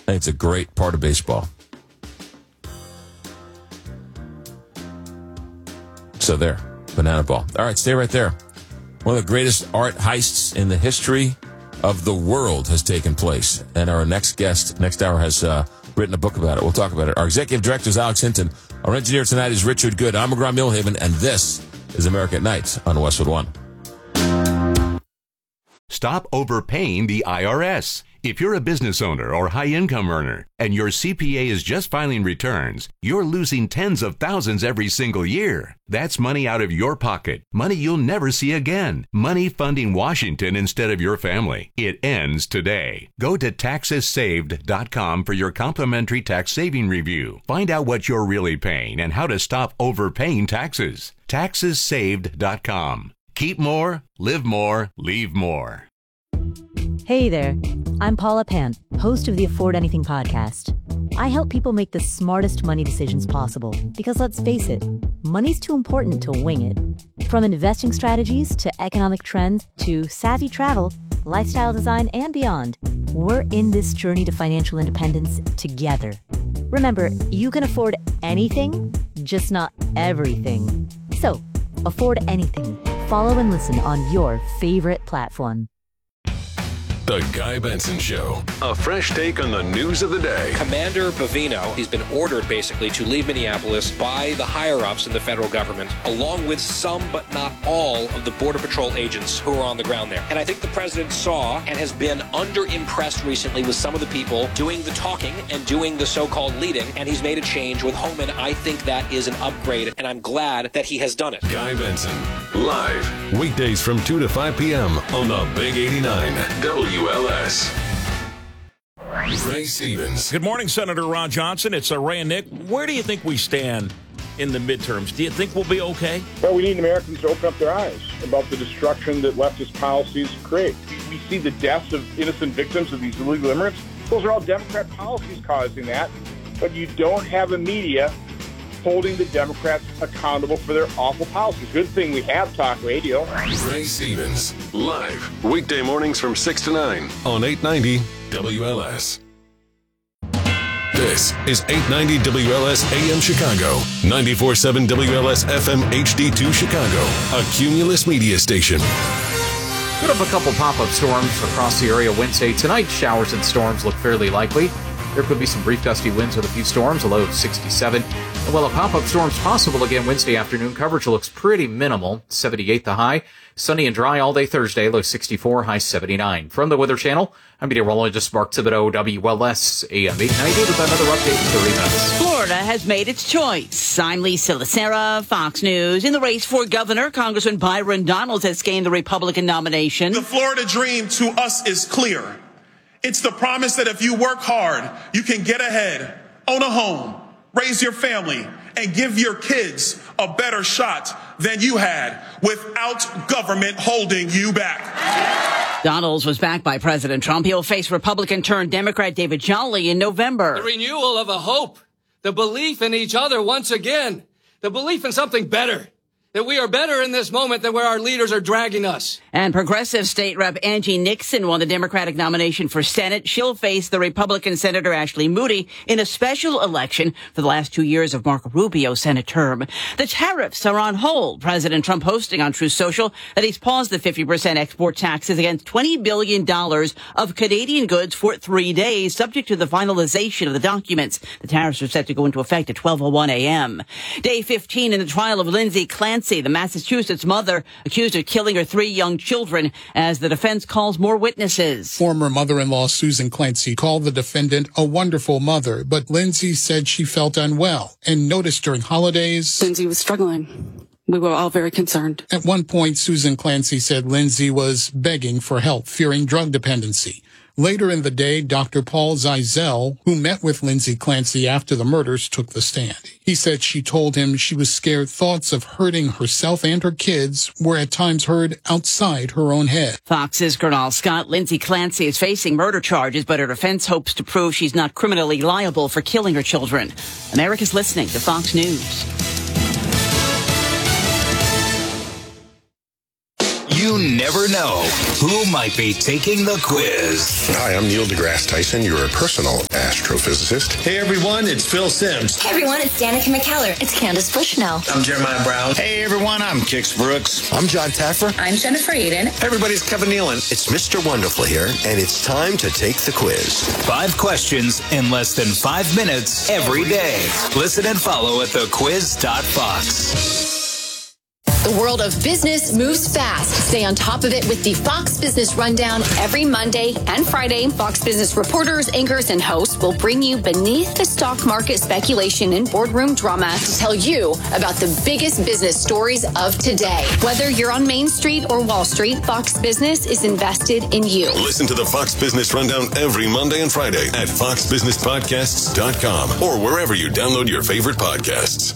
think it's a great part of baseball. So there, banana ball. All right, stay right there. One of the greatest art heists in the history of the world has taken place. And our next hour, has written a book about it. We'll talk about it. Our executive director is Alex Hinton. Our engineer tonight is Richard Good. I'm McGraw Millhaven, and this is America at Night on Westwood One. Stop overpaying the IRS. If you're a business owner or high-income earner and your CPA is just filing returns, you're losing tens of thousands every single year. That's money out of your pocket, money you'll never see again, money funding Washington instead of your family. It ends today. Go to taxessaved.com for your complimentary tax saving review. Find out what you're really paying and how to stop overpaying taxes. Taxessaved.com. Keep more, live more, leave more. Hey there, I'm Paula Pant, host of the Afford Anything podcast. I help people make the smartest money decisions possible because, let's face it, money's too important to wing it. From investing strategies to economic trends to savvy travel, lifestyle design, and beyond, we're in this journey to financial independence together. Remember, you can afford anything, just not everything. So, afford anything. Follow and listen on your favorite platform. The Guy Benson Show. A fresh take on the news of the day. Commander Bovino, he's been ordered basically to leave Minneapolis by the higher-ups in the federal government, along with some but not all of the Border Patrol agents who are on the ground there. And I think the president saw and has been under-impressed recently with some of the people doing the talking and doing the so-called leading, and he's made a change with Homan. I think that is an upgrade, and I'm glad that he has done it. Guy Benson, live, weekdays from 2 to 5 p.m. on the Big 89 WLS. Ray Stevens. Good morning, Senator Ron Johnson. It's Ray and Nick. Where do you think we stand in the midterms? Do you think we'll be okay? Well, we need Americans to open up their eyes about the destruction that leftist policies create. We see the deaths of innocent victims of these illegal immigrants. Those are all Democrat policies causing that. But you don't have a media holding the Democrats accountable for their awful policies. Good thing we have talk radio. Ray Stevens, live, weekday mornings from 6 to 9 on 890 WLS. This is 890 WLS AM Chicago, 94.7 WLS FM HD2 Chicago, a Cumulus media station. Put up a couple pop-up storms across the area Wednesday. Tonight, showers and storms look fairly likely. There could be some brief gusty winds with a few storms, a low of 67. And while a pop-up storm's possible again Wednesday afternoon, coverage looks pretty minimal. 78 the high. Sunny and dry all day Thursday, low 64, high 79. From the Weather Channel, I'm meteorologist Mark Thibodeau, WLS AM 890 with another update in 30 minutes. Florida has made its choice. I'm Lisa Lacera, Fox News. In the race for governor, Congressman Byron Donalds has gained the Republican nomination. The Florida dream to us is clear. It's the promise that if you work hard, you can get ahead, own a home, raise your family, and give your kids a better shot than you had without government holding you back. Donalds was backed by President Trump. He'll face Republican-turned-Democrat David Jolly in November. The renewal of a hope, the belief in each other once again, the belief in something better. That we are better in this moment than where our leaders are dragging us. And Progressive State Rep Angie Nixon won the Democratic nomination for Senate. She'll face the Republican Senator Ashley Moody in a special election for the last 2 years of Marco Rubio's Senate term. The tariffs are on hold. President Trump posting on Truth Social that he's paused the 50% export taxes against $20 billion of Canadian goods for 3 days, subject to the finalization of the documents. The tariffs are set to go into effect at 12:01 a.m. Day 15 in the trial of Lindsay Clancy, the Massachusetts mother accused of killing her 3 young children, as the defense calls more witnesses. Former mother-in-law Susan Clancy called the defendant a wonderful mother, but Lindsay said she felt unwell and noticed during holidays Lindsay was struggling. We were all very concerned. At one point, Susan Clancy said Lindsay was begging for help, fearing drug dependency. Later in the day, Dr. Paul Zeisel, who met with Lindsay Clancy after the murders, took the stand. He said she told him she was scared thoughts of hurting herself and her kids were at times heard outside her own head. Fox's Gernal Scott. Lindsay Clancy is facing murder charges, but her defense hopes to prove she's not criminally liable for killing her children. America's listening to Fox News. You never never know who might be taking the quiz. Hi, I'm Neil deGrasse Tyson, your personal astrophysicist. Hey everyone, it's Phil Simms. Hey everyone, it's Danica McKellar. It's Candace Bushnell. I'm Jeremiah Brown. Hey everyone, I'm Kix Brooks. I'm John Taffer. I'm Jennifer Eden. Hey everybody, it's Kevin Nealon. It's Mr. Wonderful here, and it's time to take the quiz. 5 questions in less than 5 minutes every day. Listen and follow at thequiz.fox. The world of business moves fast. Stay on top of it with the Fox Business Rundown every Monday and Friday. Fox Business reporters, anchors, and hosts will bring you beneath the stock market speculation and boardroom drama to tell you about the biggest business stories of today. Whether you're on Main Street or Wall Street, Fox Business is invested in you. Listen to the Fox Business Rundown every Monday and Friday at foxbusinesspodcasts.com or wherever you download your favorite podcasts.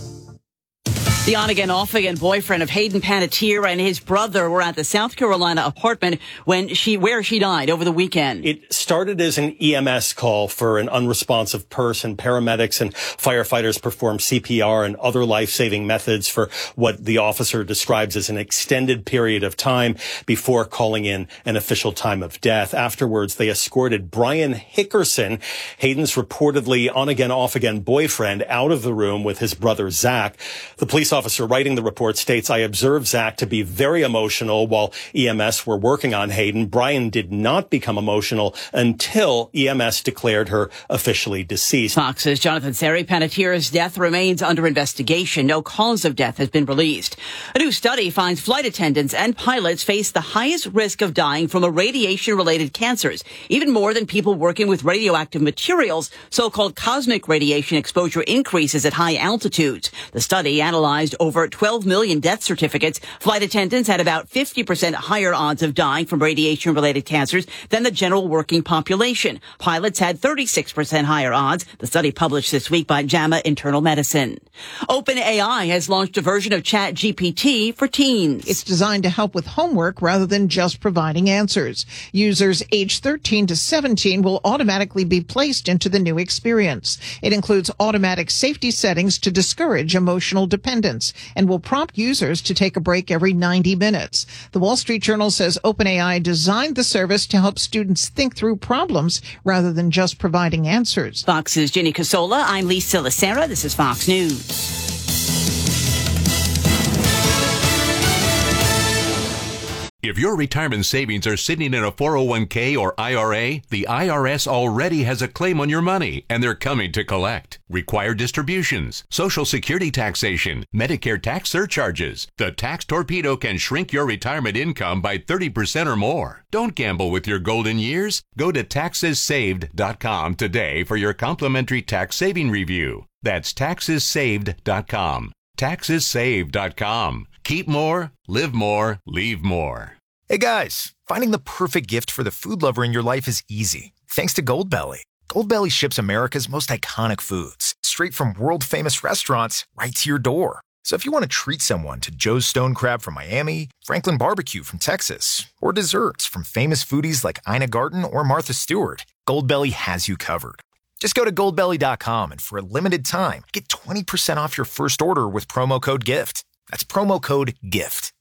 The on-again, off-again boyfriend of Hayden Panettiere and his brother were at the South Carolina apartment where she died over the weekend. It started as an EMS call for an unresponsive person. Paramedics and firefighters performed CPR and other life-saving methods for what the officer describes as an extended period of time before calling in an official time of death. Afterwards, they escorted Brian Hickerson, Hayden's reportedly on-again, off-again boyfriend, out of the room with his brother Zach. The police officer writing the report states, I observed Zach to be very emotional while EMS were working on Hayden. Brian did not become emotional until EMS declared her officially deceased. Fox's Jonathan Seri. Panettiere's death remains under investigation. No cause of death has been released. A new study finds flight attendants and pilots face the highest risk of dying from radiation-related cancers, even more than people working with radioactive materials. So-called cosmic radiation exposure increases at high altitudes. The study analyzed over 12 million death certificates. Flight attendants had about 50% higher odds of dying from radiation-related cancers than the general working population. Pilots had 36% higher odds. The study published this week by JAMA Internal Medicine. OpenAI has launched a version of ChatGPT for teens. It's designed to help with homework rather than just providing answers. Users aged 13 to 17 will automatically be placed into the new experience. It includes automatic safety settings to discourage emotional dependence and will prompt users to take a break every 90 minutes. The Wall Street Journal says OpenAI designed the service to help students think through problems rather than just providing answers. Fox's Ginny Casola. I'm Lisa Lacera. This is Fox News. If your retirement savings are sitting in a 401k or IRA, the IRS already has a claim on your money, and they're coming to collect. Required distributions, Social Security taxation, Medicare tax surcharges. The Tax Torpedo can shrink your retirement income by 30% or more. Don't gamble with your golden years. Go to taxessaved.com today for your complimentary tax saving review. That's taxessaved.com. Taxessaved.com. Keep more, live more, leave more. Hey guys, finding the perfect gift for the food lover in your life is easy. Thanks to Goldbelly. Goldbelly ships America's most iconic foods straight from world-famous restaurants right to your door. So if you want to treat someone to Joe's Stone Crab from Miami, Franklin Barbecue from Texas, or desserts from famous foodies like Ina Garten or Martha Stewart, Goldbelly has you covered. Just go to goldbelly.com and for a limited time, get 20% off your first order with promo code GIFT. That's promo code GIFT.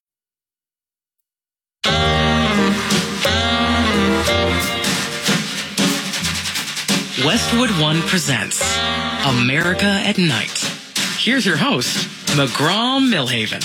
Westwood One presents America at Night. Here's your host, McGraw-Millhaven.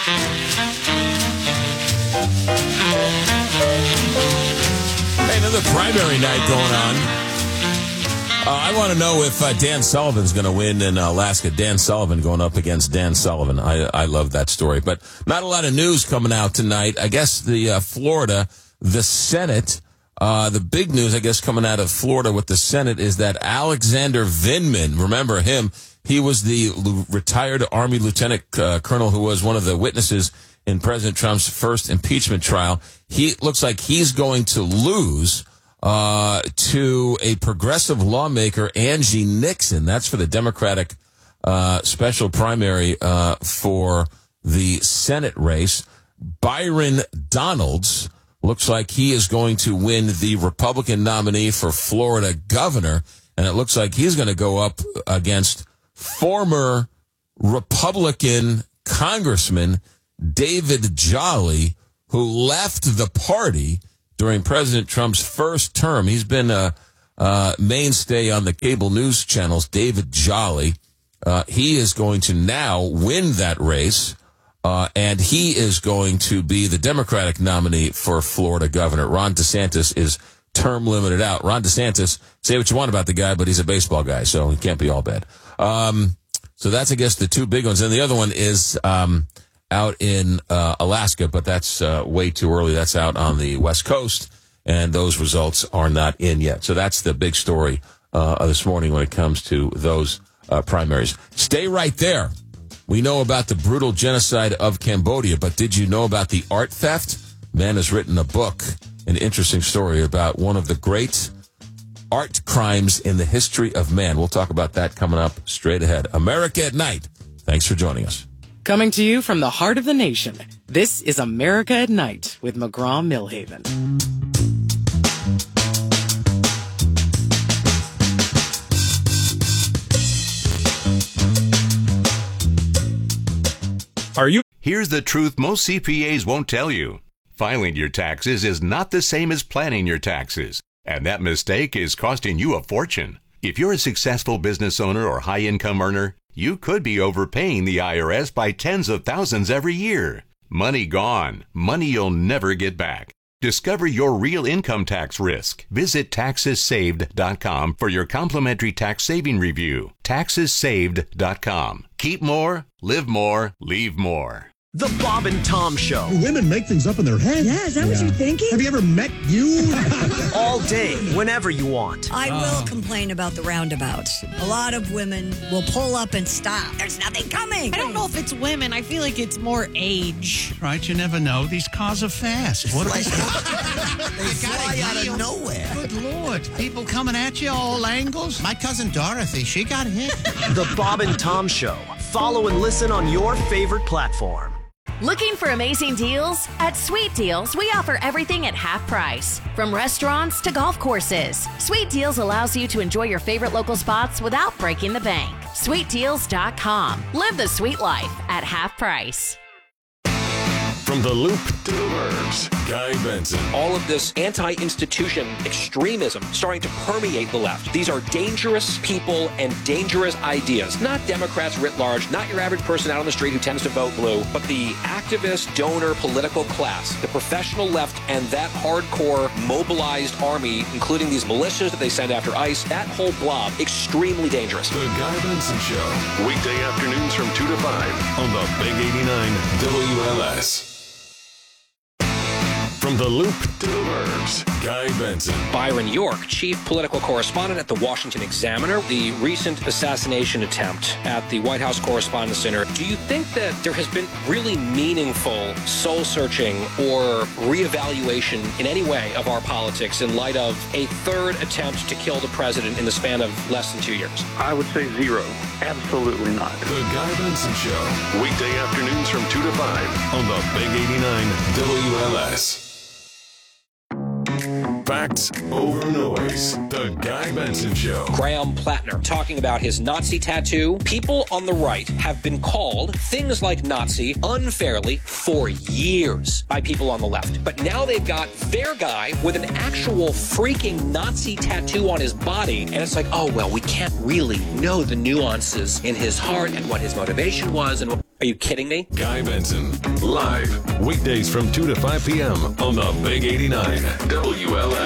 Hey, another primary night going on. I want to know if Dan Sullivan's going to win in Alaska. Dan Sullivan going up against Dan Sullivan. I love that story. But not a lot of news coming out tonight. I guess the Florida, the Senate, the big news, I guess, coming out of Florida with the Senate is that Alexander Vindman, remember him, he was the retired Army Lieutenant Colonel who was one of the witnesses in President Trump's first impeachment trial. He looks like he's going to lose to a progressive lawmaker, Angie Nixon. That's for the Democratic special primary for the Senate race. Byron Donalds looks like he is going to win the Republican nominee for Florida governor, and it looks like he's going to go up against former Republican Congressman David Jolly, who left the party during President Trump's first term. He's been a mainstay on the cable news channels, David Jolly. He is going to now win that race, and he is going to be the Democratic nominee for Florida governor. Ron DeSantis is term limited out. Ron DeSantis, say what you want about the guy, but he's a baseball guy, so he can't be all bad. So that's, I guess, the two big ones. And the other one is out in Alaska, but that's way too early. That's out on the West Coast, and those results are not in yet. So that's the big story this morning when it comes to those primaries. Stay right there. We know about the brutal genocide of Cambodia, but did you know about the art theft? Man has written a book, an interesting story about one of the great art crimes in the history of man. We'll talk about that coming up straight ahead. America at Night. Thanks for joining us. Coming to you from the heart of the nation, this is America at Night with McGraw-Milhaven. Here's the truth most CPAs won't tell you. Filing your taxes is not the same as planning your taxes, and that mistake is costing you a fortune. If you're a successful business owner or high-income earner, you could be overpaying the IRS by tens of thousands every year. Money gone. Money you'll never get back. Discover your real income tax risk. Visit TaxesSaved.com for your complimentary tax saving review. TaxesSaved.com. Keep more, live more, leave more. The Bob and Tom Show. Women make things up in their head. Yeah, is that what you're thinking? Have you ever met you? All day, whenever you want. I will complain about the roundabouts. A lot of women will pull up and stop. There's nothing coming. I don't know if it's women. I feel like it's more age. Right, you never know. These cars are fast. What They fly out of nowhere. Good Lord. People coming at you all angles. My cousin Dorothy, she got hit. The Bob and Tom Show. Follow and listen on your favorite platform. Looking for amazing deals? At Sweet Deals, we offer everything at half price. From restaurants to golf courses. Sweet Deals allows you to enjoy your favorite local spots without breaking the bank. SweetDeals.com. Live the sweet life at half price. From the Loop to the Burbs, Guy Benson. All of this anti-institution extremism starting to permeate the left. These are dangerous people and dangerous ideas. Not Democrats writ large, not your average person out on the street who tends to vote blue, but the activist, donor, political class, the professional left, and that hardcore mobilized army, including these militias that they send after ICE, that whole blob, extremely dangerous. The Guy Benson Show. Weekday afternoons from 2 to 5 on the Big 89 WLS. From the Loop to the Burbs, Guy Benson. Byron York, chief political correspondent at the Washington Examiner. The recent assassination attempt at the White House Correspondents' Center. Do you think that there has been really meaningful soul-searching or reevaluation in any way of our politics in light of a third attempt to kill the president in the span of less than 2 years? I would say zero. Absolutely not. The Guy Benson Show. Weekday afternoons from 2 to 5 on the Big 89 WLS. Facts over noise. The Guy Benson Show. Graham Plattner talking about his Nazi tattoo. People on the right have been called things like Nazi unfairly for years by people on the left. But now they've got their guy with an actual freaking Nazi tattoo on his body. And it's like, oh, well, we can't really know the nuances in his heart and what his motivation was. And are you kidding me? Guy Benson, live, weekdays from 2 to 5 p.m. on the Big 89 WLS.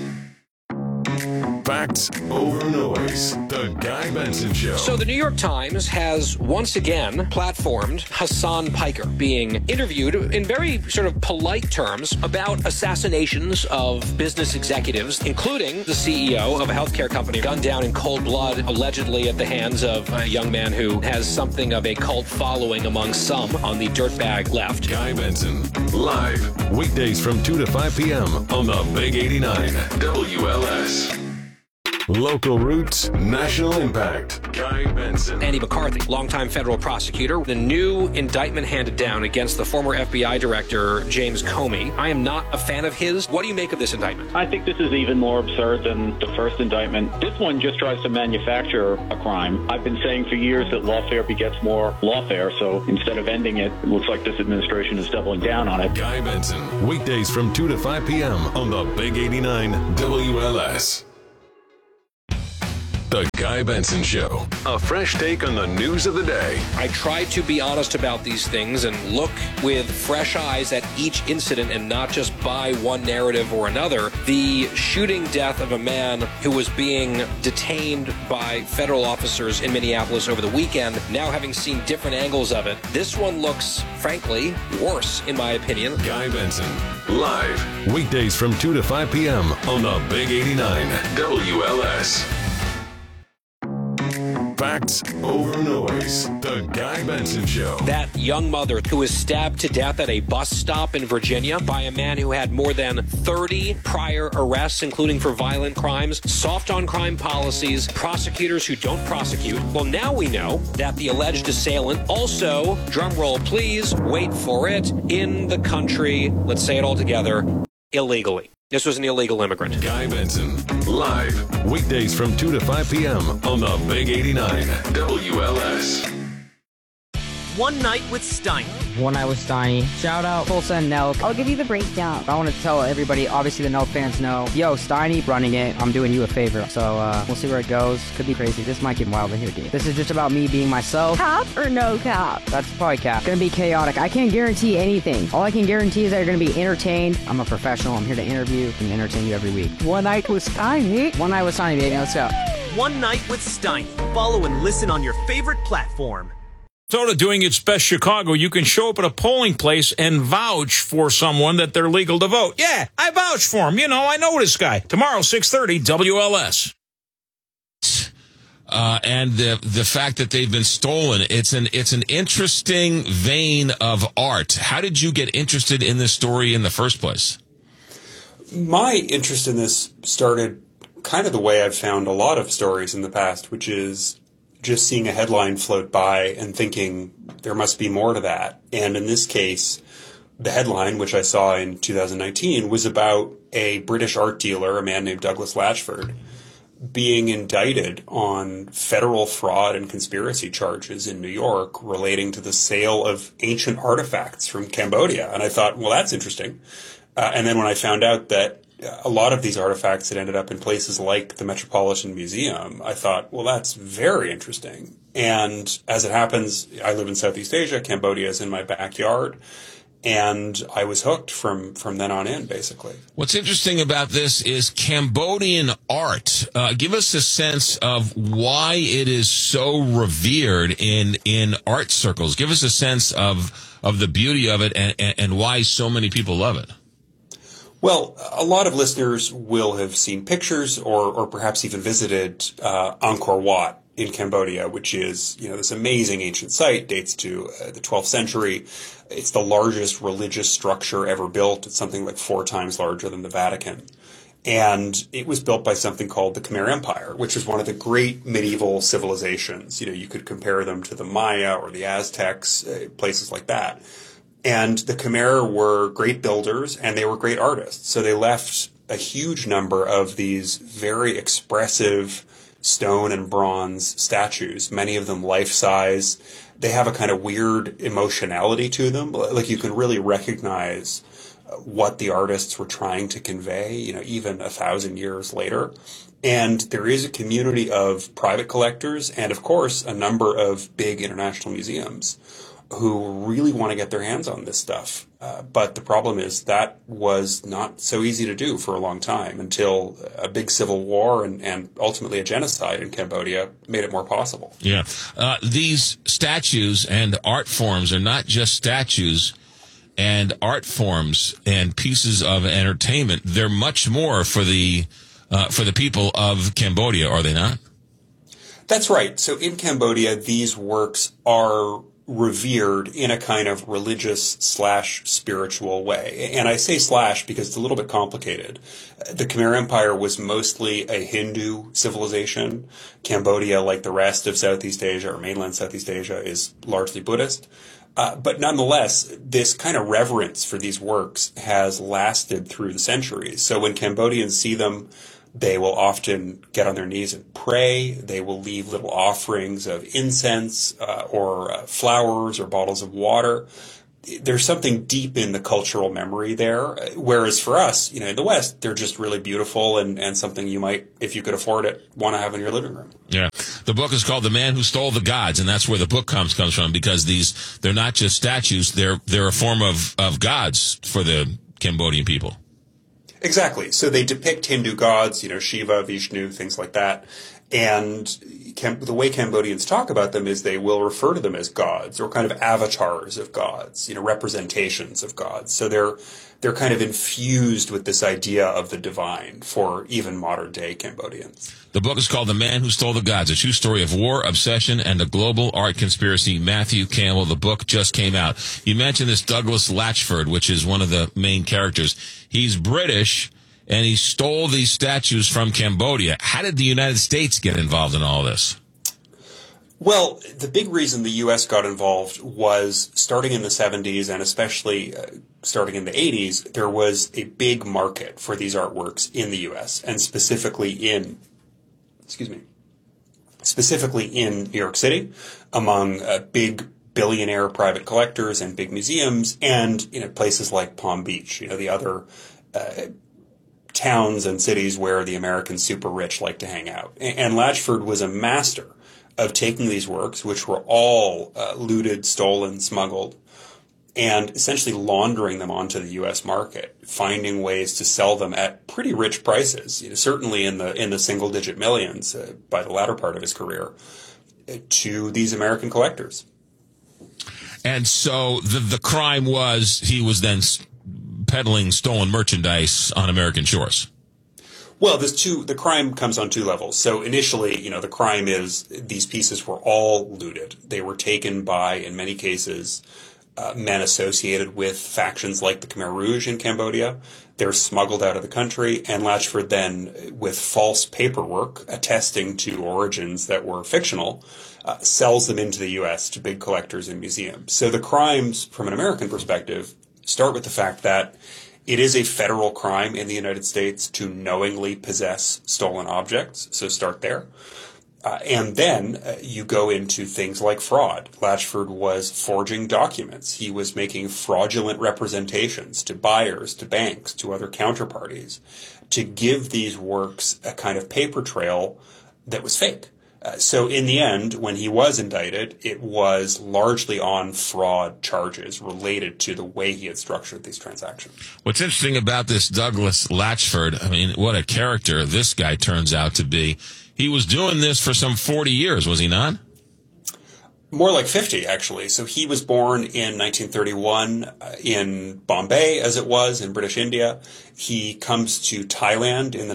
Facts over noise. The Guy Benson Show. So the New York Times has once again platformed Hassan Piker being interviewed in very sort of polite terms about assassinations of business executives, including the CEO of a healthcare company gunned down in cold blood, allegedly at the hands of a young man who has something of a cult following among some on the dirtbag left. Guy Benson, live, weekdays from 2 to 5 p.m. on the Big 89 WLS. Local roots, national impact. Guy Benson. Andy McCarthy, longtime federal prosecutor. The new indictment handed down against the former FBI director, James Comey. I am not a fan of his. What do you make of this indictment? I think this is even more absurd than the first indictment. This one just tries to manufacture a crime. I've been saying for years that lawfare begets more lawfare, so instead of ending it, it looks like this administration is doubling down on it. Guy Benson, weekdays from 2 to 5 p.m. on the Big 89 WLS. The Guy Benson Show. A fresh take on the news of the day. I try to be honest about these things and look with fresh eyes at each incident and not just buy one narrative or another. The shooting death of a man who was being detained by federal officers in Minneapolis over the weekend, now having seen different angles of it, this one looks, frankly, worse, in my opinion. Guy Benson, live. Weekdays from 2 to 5 p.m. on the Big 89 WLS. Facts over noise. The Guy Benson Show. That young mother who was stabbed to death at a bus stop in Virginia by a man who had more than 30 prior arrests, including for violent crimes, soft on crime policies, prosecutors who don't prosecute. Well, now we know that the alleged assailant also, drumroll please, wait for it, in the country, let's say it all together, illegally. This was an illegal immigrant. Guy Benson, live. Weekdays from 2 to 5 p.m. on the Big 89 WLS. One Night with Steiny. One Night with Steiny. Shout out Tulsa and Nelk. I'll give you the breakdown. I want to tell everybody, obviously the Nelk fans know, yo, Steiny running it. I'm doing you a favor. So we'll see where it goes. Could be crazy. This might get wild in here, dude. This is just about me being myself. Cap or no cap? That's probably cap. Gonna be chaotic. I can't guarantee anything. All I can guarantee is that you're gonna be entertained. I'm a professional. I'm here to interview and entertain you every week. One Night with Steiny. One Night with Steiny, baby. Let's go. One Night with Steiny. Follow and listen on your favorite platform. Minnesota doing its best Chicago, you can show up at a polling place and vouch for someone that they're legal to vote. Yeah, I vouch for him. You know, I know this guy. Tomorrow, 6:30, WLS. And the fact that they've been stolen, it's an interesting vein of art. How did you get interested in this story in the first place? My interest in this started kind of the way I've found a lot of stories in the past, which is just seeing a headline float by and thinking there must be more to that. And in this case, the headline, which I saw in 2019, was about a British art dealer, a man named Douglas Latchford, being indicted on federal fraud and conspiracy charges in New York relating to the sale of ancient artifacts from Cambodia. And I thought, well, that's interesting. And then when I found out that a lot of these artifacts had ended up in places like the Metropolitan Museum, I thought, well, that's very interesting. And as it happens, I live in Southeast Asia. Cambodia is in my backyard. And I was hooked from then on in, basically. What's interesting about this is Cambodian art. Give us a sense of why it is so revered in art circles. Give us a sense of the beauty of it and why so many people love it. Well, a lot of listeners will have seen pictures or perhaps even visited Angkor Wat in Cambodia, which is, this amazing ancient site, dates to the 12th century. It's the largest religious structure ever built. It's something like 4 times larger than the Vatican. And it was built by something called the Khmer Empire, which is one of the great medieval civilizations. You could compare them to the Maya or the Aztecs, places like that. And the Khmer were great builders and they were great artists. So they left a huge number of these very expressive stone and bronze statues, many of them life-size. They have a kind of weird emotionality to them. Like you can really recognize what the artists were trying to convey, even 1,000 years later. And there is a community of private collectors and, of course, a number of big international museums who really want to get their hands on this stuff. But the problem is that was not so easy to do for a long time until a big civil war and ultimately a genocide in Cambodia made it more possible. Yeah. These statues and art forms are not just statues and art forms and pieces of entertainment. They're much more for the people of Cambodia, are they not? That's right. So in Cambodia, these works are revered in a kind of religious / spiritual way. And I say / because it's a little bit complicated. The Khmer Empire was mostly a Hindu civilization. Cambodia, like the rest of Southeast Asia or mainland Southeast Asia, is largely Buddhist. But nonetheless, this kind of reverence for these works has lasted through the centuries. So when Cambodians see them, they will often get on their knees and pray. They will leave little offerings of incense or flowers or bottles of water. There's something deep in the cultural memory there. Whereas for us, in the West, they're just really beautiful and something you might, if you could afford it, want to have in your living room. Yeah. The book is called The Man Who Stole the Gods, and that's where the book comes from, because they're not just statues, they're a form of gods for the Cambodian people. Exactly. So they depict Hindu gods, Shiva, Vishnu, things like that. And the way Cambodians talk about them is they will refer to them as gods or kind of avatars of gods, representations of gods. So they're kind of infused with this idea of the divine for even modern day Cambodians. The book is called The Man Who Stole the Gods, a true story of war, obsession, and a global art conspiracy. Matthew Campbell, the book just came out. You mentioned this Douglas Latchford, which is one of the main characters. He's British, and he stole these statues from Cambodia. How did the United States get involved in all this? Well, the big reason the U.S. got involved was starting in the 70s and especially starting in the 80s, there was a big market for these artworks in the U.S. and specifically in New York City among big billionaire private collectors and big museums and places like Palm Beach, the other towns and cities where the American super rich like to hang out. And Latchford was a master of taking these works, which were all looted, stolen, smuggled, and essentially laundering them onto the U.S. market, finding ways to sell them at pretty rich prices, certainly in the single-digit millions by the latter part of his career, to these American collectors. And so the crime was he was then peddling stolen merchandise on American shores. Well, the crime comes on two levels. So initially, the crime is these pieces were all looted. They were taken by, in many cases, men associated with factions like the Khmer Rouge in Cambodia. They're smuggled out of the country, and Latchford then, with false paperwork attesting to origins that were fictional, sells them into the U.S. to big collectors and museums. So the crimes, from an American perspective, start with the fact that it is a federal crime in the United States to knowingly possess stolen objects, so start there. And then you go into things like fraud. Latchford was forging documents. He was making fraudulent representations to buyers, to banks, to other counterparties, to give these works a kind of paper trail that was fake. So in the end, when he was indicted, it was largely on fraud charges related to the way he had structured these transactions. What's interesting about this Douglas Latchford, I mean, what a character this guy turns out to be. He was doing this for some 40 years, was he not? More like 50, actually. So he was born in 1931 in Bombay, as it was, in British India. He comes to Thailand in the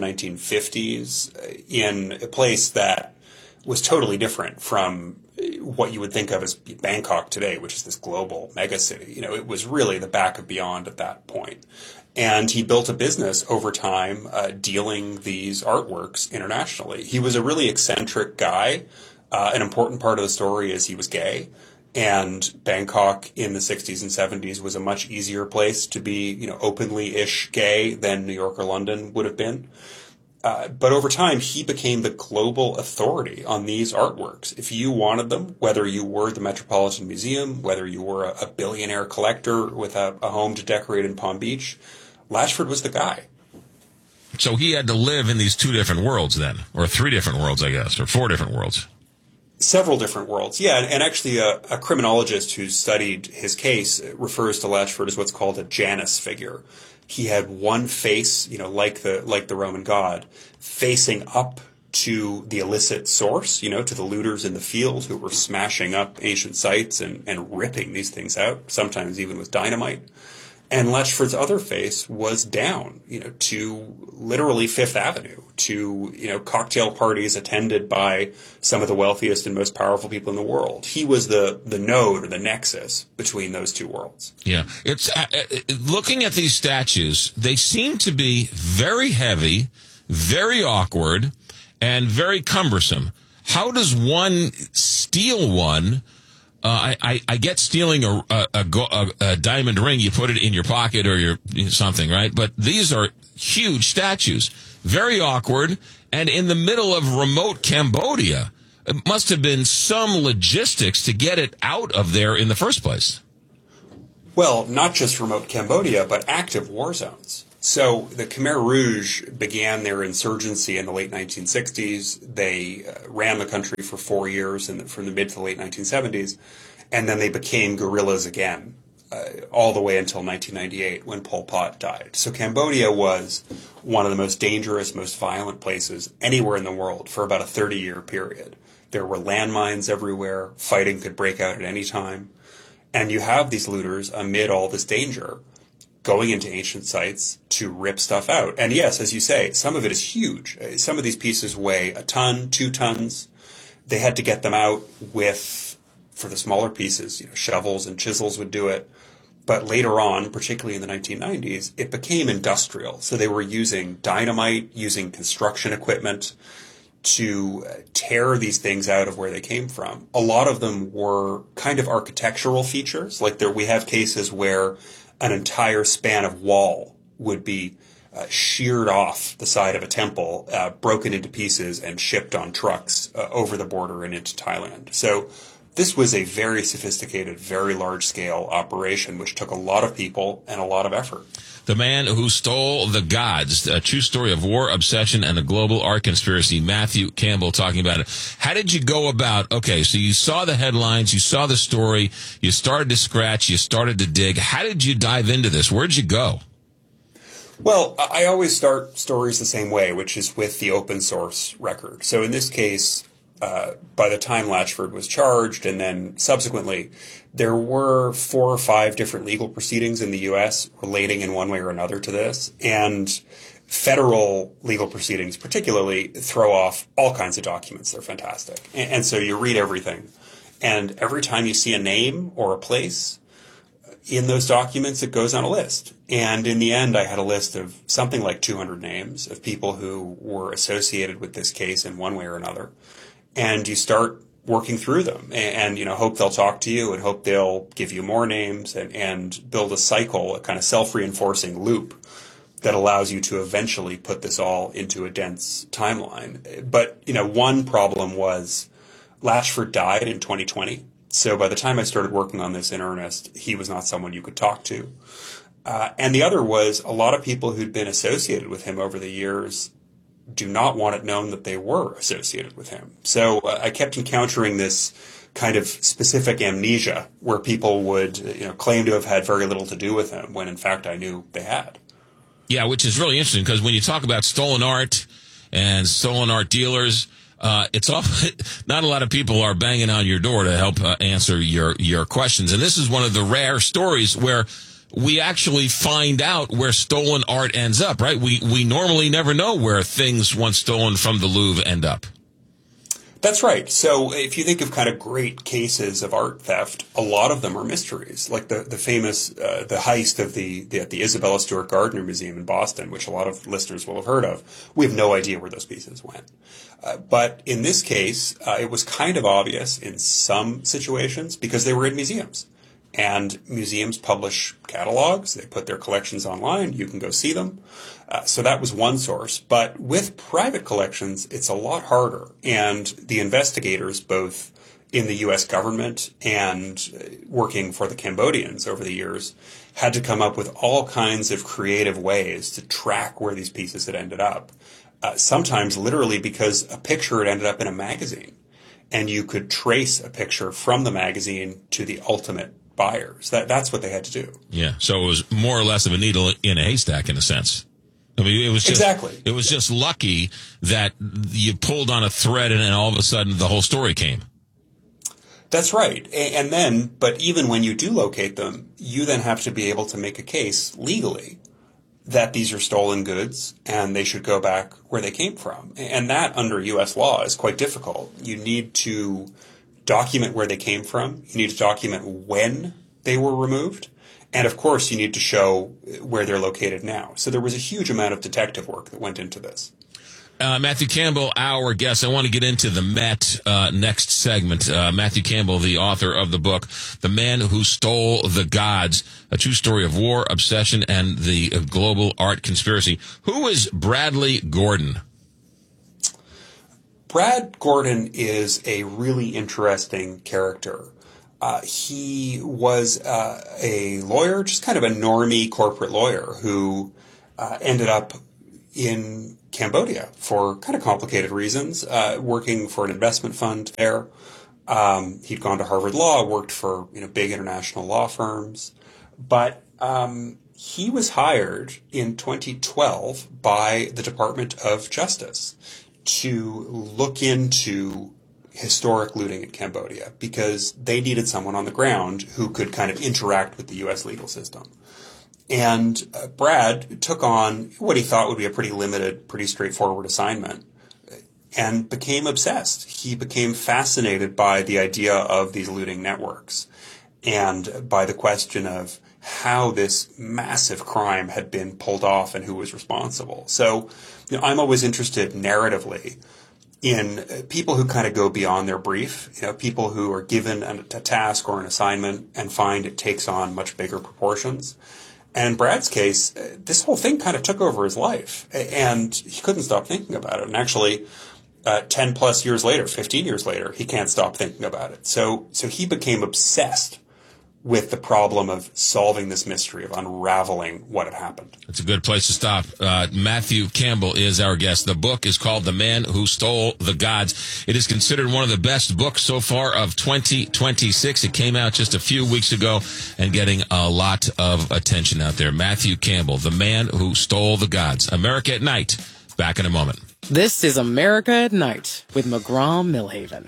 1950s in a place that was totally different from what you would think of as Bangkok today, which is this global megacity. It was really the back of beyond at that point. And he built a business over time dealing these artworks internationally. He was a really eccentric guy. An important part of the story is he was gay. And Bangkok in the 60s and 70s was a much easier place to be, openly-ish gay than New York or London would have been. But over time, he became the global authority on these artworks. If you wanted them, whether you were the Metropolitan Museum, whether you were a billionaire collector with a home to decorate in Palm Beach, Latchford was the guy. So he had to live in these two different worlds then, or three different worlds, I guess, or four different worlds. Several different worlds, yeah. And actually a criminologist who studied his case refers to Latchford as what's called a Janus figure. He had one face, like the Roman god, facing up to the illicit source, to the looters in the field who were smashing up ancient sites and ripping these things out, sometimes even with dynamite. And Letchford's other face was down, to literally Fifth Avenue, to, cocktail parties attended by some of the wealthiest and most powerful people in the world. He was the node or the nexus between those two worlds. Yeah. It's looking at these statues, they seem to be very heavy, very awkward, and very cumbersome. How does one steal one? I get stealing a diamond ring. You put it in your pocket or something, right? But these are huge statues, very awkward, and in the middle of remote Cambodia. It must have been some logistics to get it out of there in the first place. Well, not just remote Cambodia, but active war zones. So the Khmer Rouge began their insurgency in the late 1960s. They ran the country for 4 years from the mid to the late 1970s, and then they became guerrillas again, all the way until 1998 when Pol Pot died. So Cambodia was one of the most dangerous, most violent places anywhere in the world for about a 30-year period. There were landmines everywhere. Fighting could break out at any time. And you have these looters amid all this danger going into ancient sites to rip stuff out. And yes, as you say, some of it is huge. Some of these pieces weigh a ton, 2 tons. They had to get them out with, for the smaller pieces, shovels and chisels would do it. But later on, particularly in the 1990s, it became industrial. So they were using dynamite, using construction equipment to tear these things out of where they came from. A lot of them were kind of architectural features. Like we have cases where an entire span of wall would be sheared off the side of a temple, broken into pieces, and shipped on trucks over the border and into Thailand. So this was a very sophisticated, very large-scale operation, which took a lot of people and a lot of effort. The man who stole the gods, a true story of war, obsession, and a global art conspiracy. Matthew Campbell talking about it. How did you go about, okay, so you saw the headlines, you saw the story, you started to scratch, you started to dig. How did you dive into this? Where'd you go? Well, I always start stories the same way, which is with the open source record. So in this case, by the time Latchford was charged and then subsequently, there were 4 or 5 different legal proceedings in the U.S. relating in one way or another to this. And federal legal proceedings particularly throw off all kinds of documents. They're fantastic. And so you read everything. And every time you see a name or a place in those documents, it goes on a list. And in the end, I had a list of something like 200 names of people who were associated with this case in one way or another. And you start working through them and hope they'll talk to you and hope they'll give you more names and build a cycle, a kind of self-reinforcing loop that allows you to eventually put this all into a dense timeline. But, one problem was Latchford died in 2020. So by the time I started working on this in earnest, he was not someone you could talk to. And the other was a lot of people who'd been associated with him over the years do not want it known that they were associated with him. So I kept encountering this kind of specific amnesia where people would claim to have had very little to do with him when in fact I knew they had. Yeah, which is really interesting because when you talk about stolen art and stolen art dealers, it's often not a lot of people are banging on your door to help answer your questions. And this is one of the rare stories where we actually find out where stolen art ends up, right? We normally never know where things once stolen from the Louvre end up. That's right. So if you think of kind of great cases of art theft, a lot of them are mysteries, like the famous the heist of the Isabella Stewart Gardner Museum in Boston, which a lot of listeners will have heard of. We have no idea where those pieces went. But in this case, it was kind of obvious in some situations because they were in museums. And museums publish catalogs. They put their collections online. You can go see them. So that was one source. But with private collections, it's a lot harder. And the investigators, both in the U.S. government and working for the Cambodians over the years, had to come up with all kinds of creative ways to track where these pieces had ended up. Sometimes literally because a picture had ended up in a magazine. And you could trace a picture from the magazine to the ultimate buyers. That's what they had to do. Yeah. So it was more or less of a needle in a haystack in a sense. I mean, it was just, exactly. It was just lucky that you pulled on a thread and then all of a sudden the whole story came. That's right. And then, but even when you do locate them, you then have to be able to make a case legally that these are stolen goods and they should go back where they came from. And that, under U.S. law, is quite difficult. You need to document where they came from. You need to document when they were removed. And, of course, you need to show where they're located now. So there was a huge amount of detective work that went into this. Matthew Campbell, our guest. I want to get into the Met next segment. Matthew Campbell, the author of the book, The Man Who Stole the Gods, a true story of war, obsession, and the global art conspiracy. Who is Bradley Gordon? Brad Gordon is a really interesting character. He was a lawyer, just kind of a normie corporate lawyer who ended up in Cambodia for kind of complicated reasons, working for an investment fund there. He'd gone to Harvard Law, worked for big international law firms, but he was hired in 2012 by the Department of Justice to look into historic looting in Cambodia because they needed someone on the ground who could kind of interact with the U.S. legal system. And Brad took on what he thought would be a pretty limited, pretty straightforward assignment and became obsessed. He became fascinated by the idea of these looting networks and by the question of how this massive crime had been pulled off and who was responsible. So, I'm always interested narratively in people who kind of go beyond their brief, people who are given a task or an assignment and find it takes on much bigger proportions. And in Brad's case, this whole thing kind of took over his life, and he couldn't stop thinking about it. And actually, 10 plus years later, 15 years later, he can't stop thinking about it. So he became obsessed with the problem of solving this mystery, of unraveling what had happened. It's a good place to stop. Matthew Campbell is our guest. The book is called The Man Who Stole the Gods. It is considered one of the best books so far of 2026. It came out just a few weeks ago and getting a lot of attention out there. Matthew Campbell, The Man Who Stole the Gods. America at Night. Back in a moment. This is America at Night with McGraw-Milhaven.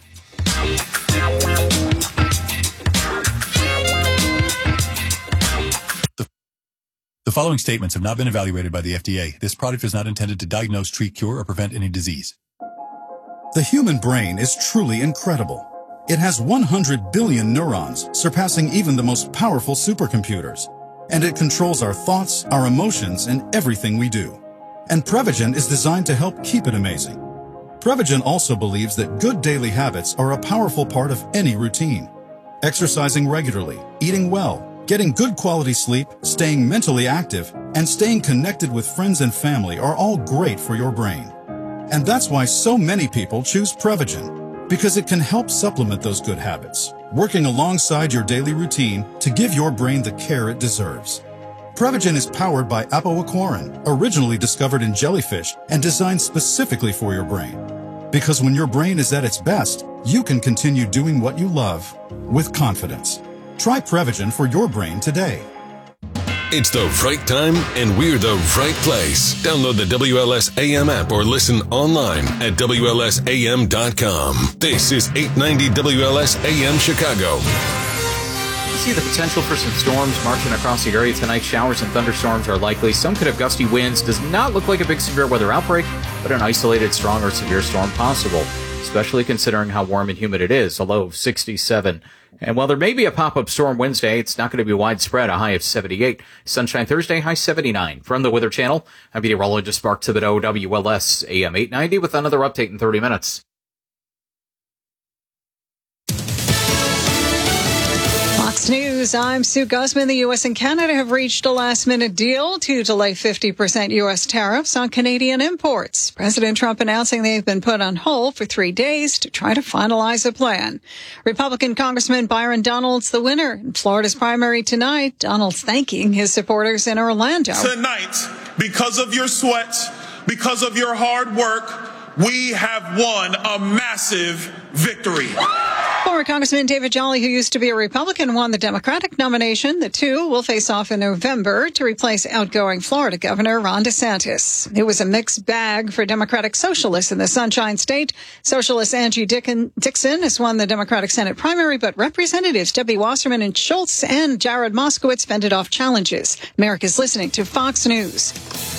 The following statements have not been evaluated by the FDA. This product is not intended to diagnose, treat, cure, or prevent any disease. The human brain is truly incredible. It has 100 billion neurons, surpassing even the most powerful supercomputers. And it controls our thoughts, our emotions, and everything we do. And Prevagen is designed to help keep it amazing. Prevagen also believes that good daily habits are a powerful part of any routine. Exercising regularly, eating well, getting good quality sleep, staying mentally active, and staying connected with friends and family are all great for your brain. And that's why so many people choose Prevagen, because it can help supplement those good habits, working alongside your daily routine to give your brain the care it deserves. Prevagen is powered by apoaquarin, originally discovered in jellyfish and designed specifically for your brain. Because when your brain is at its best, you can continue doing what you love with confidence. Try Prevagen for your brain today. It's the right time, and we're the right place. Download the WLS AM app or listen online at WLSAM.com. This is 890 WLS AM Chicago. You see the potential for some storms marching across the area tonight. Showers and thunderstorms are likely. Some could have gusty winds. Does not look like a big severe weather outbreak, but an isolated strong or severe storm possible, especially considering how warm and humid it is, a low of 67. And while there may be a pop-up storm Wednesday, it's not going to be widespread, a high of 78. Sunshine Thursday, high 79. From the Weather Channel, I'm meteorologist Mark Thibodeau, WLS AM 890, with another update in 30 minutes. Fox News, I'm Sue Guzman. The U.S. and Canada have reached a last-minute deal to delay 50% U.S. tariffs on Canadian imports. President Trump announcing they've been put on hold for 3 days to try to finalize a plan. Republican Congressman Byron Donalds the winner in Florida's primary tonight. Donalds thanking his supporters in Orlando. Tonight, because of your sweat, because of your hard work, we have won a massive victory. Former Congressman David Jolly, who used to be a Republican, won the Democratic nomination. The two will face off in November to replace outgoing Florida Governor Ron DeSantis. It was a mixed bag for Democratic socialists in the Sunshine State. Socialist Angie Dixon has won the Democratic Senate primary, but Representatives Debbie Wasserman and Schultz and Jared Moskowitz fended off challenges. America's listening to Fox News.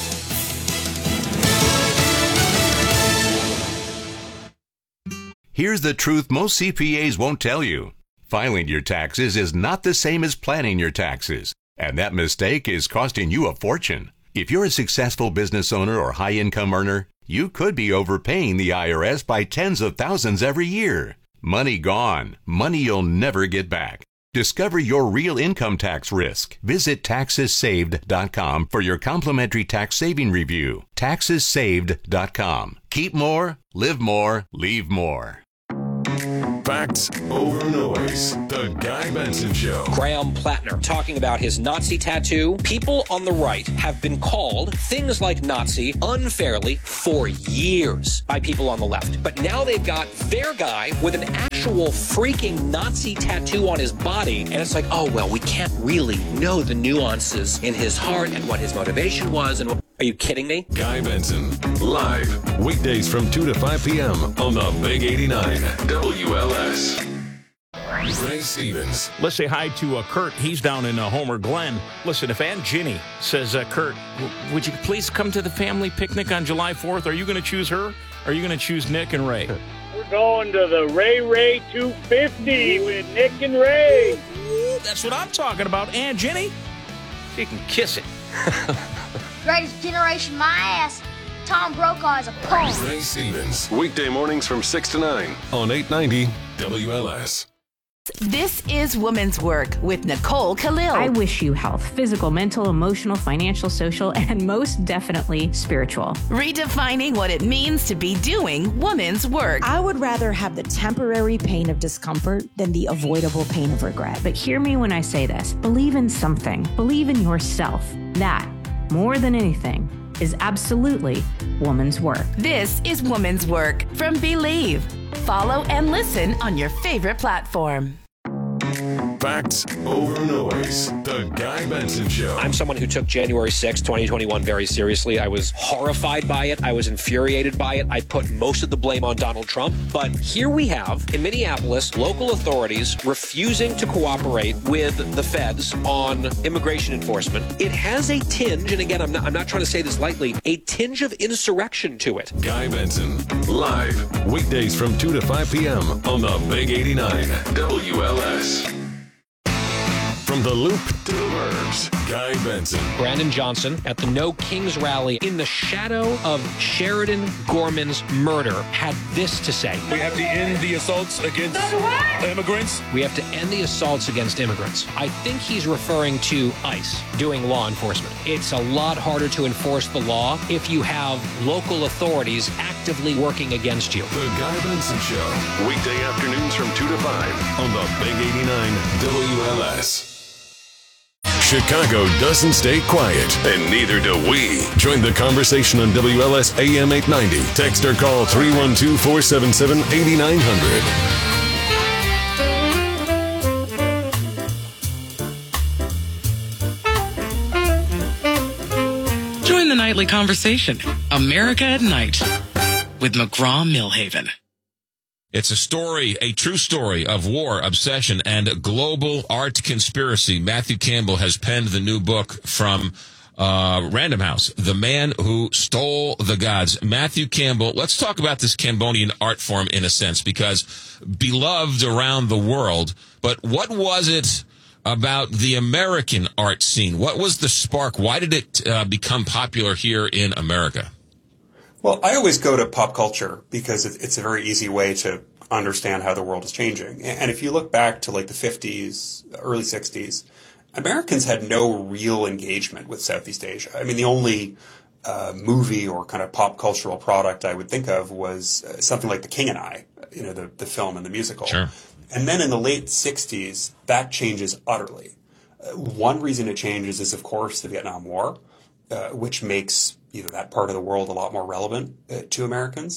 Here's the truth most CPAs won't tell you. Filing your taxes is not the same as planning your taxes, and that mistake is costing you a fortune. If you're a successful business owner or high-income earner, you could be overpaying the IRS by tens of thousands every year. Money gone, money you'll never get back. Discover your real income tax risk. Visit TaxesSaved.com for your complimentary tax saving review. TaxesSaved.com. Keep more, live more, leave more. Facts over noise. The Guy Benson Show. Graham Plattner talking about his Nazi tattoo. People on the right have been called things like Nazi unfairly for years by people on the left. But now they've got their guy with an actual freaking Nazi tattoo on his body. And it's like, oh, well, we can't really know the nuances in his heart and what his motivation was. And are you kidding me? Guy Benson, live, weekdays from 2 to 5 p.m. on the Big 89 WLS. Ray Stevens. Let's say hi to Kurt. He's down in Homer Glen. Listen, if Aunt Ginny says, Kurt, would you please come to the family picnic on July 4th? Are you going to choose her? Or are you going to choose Nick and Ray? We're going to the Ray 250 with Nick and Ray. Ooh, that's what I'm talking about. Aunt Ginny, she can kiss it. Greatest generation, my ass. Tom Brokaw is a punk. Ray Stevens. Weekday mornings from 6 to 9 on 890 WLS. This is Woman's Work with Nicole Khalil. I wish you health, physical, mental, emotional, financial, social, and most definitely spiritual. Redefining what it means to be doing woman's work. I would rather have the temporary pain of discomfort than the avoidable pain of regret. But hear me when I say this. Believe in something. Believe in yourself. That, more than anything, is absolutely woman's work. This is Woman's Work from Believe. Follow and listen on your favorite platform. Facts over noise. The Guy Benson Show. I'm someone who took January 6, 2021 very seriously. I was horrified by it. I was infuriated by it. I put most of the blame on Donald Trump. But here we have, in Minneapolis, local authorities refusing to cooperate with the feds on immigration enforcement. It has a tinge, and again, I'm not trying to say this lightly, a tinge of insurrection to it. Guy Benson, live, weekdays from 2 to 5 p.m. on the Big 89 WLS. From the Loop to the Burbs, Guy Benson. Brandon Johnson at the No Kings rally in the shadow of Sheridan Gorman's murder had this to say. We have to end the assaults against immigrants. We have to end the assaults against immigrants. I think he's referring to ICE doing law enforcement. It's a lot harder to enforce the law if you have local authorities actively working against you. The Guy Benson Show. Weekday afternoons from 2 to 5 on the Big 89 WLS. Chicago doesn't stay quiet, and neither do we. Join the conversation on WLS AM 890. Text or call 312-477-8900. Join the nightly conversation. America at Night with McGraw-Milhaven. It's a story, a true story of war, obsession, and global art conspiracy. Matthew Campbell has penned the new book from Random House, The Man Who Stole the Gods. Matthew Campbell, let's talk about this Cambodian art form in a sense, because beloved around the world, but what was it about the American art scene? What was the spark? Why did it become popular here in America? Well, I always go to pop culture because it's a very easy way to understand how the world is changing. And if you look back to like the 50s, early 60s, Americans had no real engagement with Southeast Asia. I mean, the only movie or kind of pop cultural product I would think of was something like The King and I, you know, the film and the musical. Sure. And then in the late 60s, that changes utterly. One reason it changes is, of course, the Vietnam War, which makes that part of the world a lot more relevant to Americans.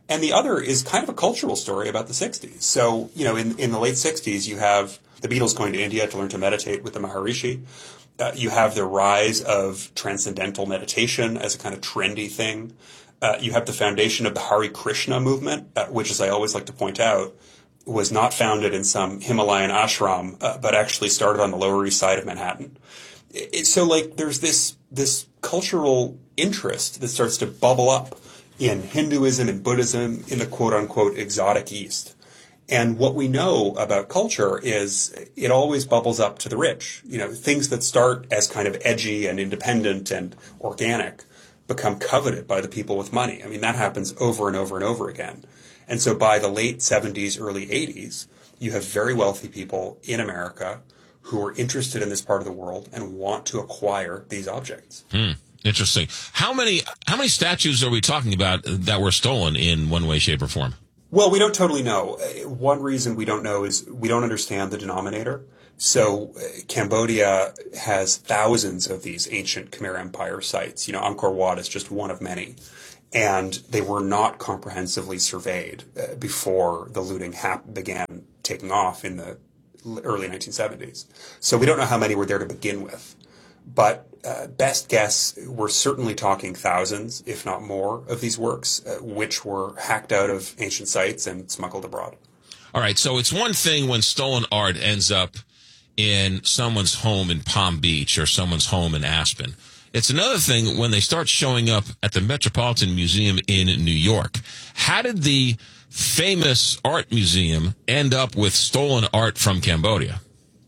And the other is kind of a cultural story about the 60s. So, in the late 60s, you have the Beatles going to India to learn to meditate with the Maharishi. You have the rise of transcendental meditation as a kind of trendy thing. You have the foundation of the Hare Krishna movement, which, as I always like to point out, was not founded in some Himalayan ashram, but actually started on the Lower East Side of Manhattan. So, there's this cultural interest that starts to bubble up in Hinduism and Buddhism in the quote-unquote exotic East. And what we know about culture is it always bubbles up to the rich. Things that start as kind of edgy and independent and organic become coveted by the people with money. I mean, that happens over and over and over again. And so by the late 70s, early 80s, you have very wealthy people in America who are interested in this part of the world and want to acquire these objects. Interesting. How many statues are we talking about that were stolen in one way, shape, or form? Well, we don't totally know. One reason we don't know is we don't understand the denominator. So Cambodia has thousands of these ancient Khmer Empire sites. Angkor Wat is just one of many. And they were not comprehensively surveyed before the looting began taking off in the early 1970s. So we don't know how many were there to begin with. But best guess, we're certainly talking thousands, if not more, of these works, which were hacked out of ancient sites and smuggled abroad. All right, so it's one thing when stolen art ends up in someone's home in Palm Beach or someone's home in Aspen. It's another thing when they start showing up at the Metropolitan Museum in New York. How did the famous art museum end up with stolen art from Cambodia?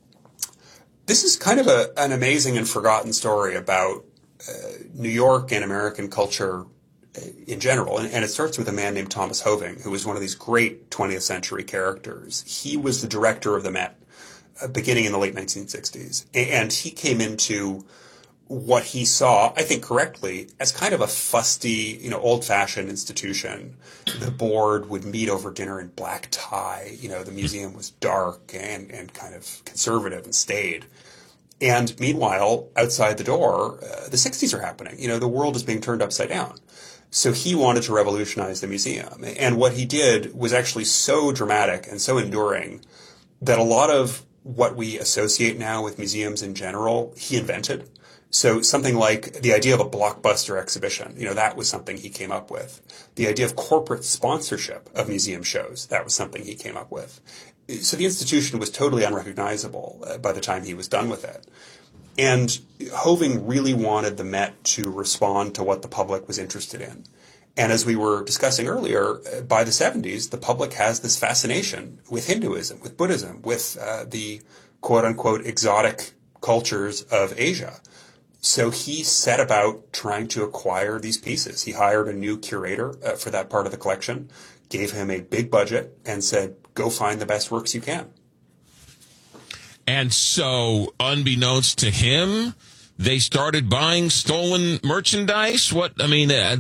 This is kind of an amazing and forgotten story about New York and American culture in general. And it starts with a man named Thomas Hoving, who was one of these great 20th century characters. He was the director of the Met beginning in the late 1960s. And he came into what he saw, I think correctly, as kind of a fusty, old-fashioned institution. The board would meet over dinner in black tie. The museum was dark and kind of conservative and staid. And meanwhile, outside the door, the 60s are happening. The world is being turned upside down. So he wanted to revolutionize the museum. And what he did was actually so dramatic and so enduring that a lot of what we associate now with museums in general, he invented. So something like the idea of a blockbuster exhibition, that was something he came up with. The idea of corporate sponsorship of museum shows, that was something he came up with. So the institution was totally unrecognizable by the time he was done with it. And Hoving really wanted the Met to respond to what the public was interested in. And as we were discussing earlier, by the 70s, the public has this fascination with Hinduism, with Buddhism, with the quote-unquote exotic cultures of Asia. So he set about trying to acquire these pieces. He hired a new curator for that part of the collection, gave him a big budget, and said, go find the best works you can. And so, unbeknownst to him, they started buying stolen merchandise? There had